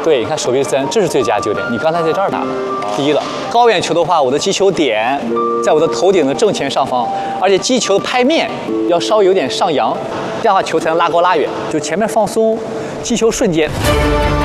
对，你看手臂伸，这是最佳9点。你刚才在这儿打的，第一了。高远球的话，我的击球点在我的头顶的正前上方，而且击球的拍面要稍微有点上扬，这样的话球才能拉高拉远。就前面放松，击球瞬间。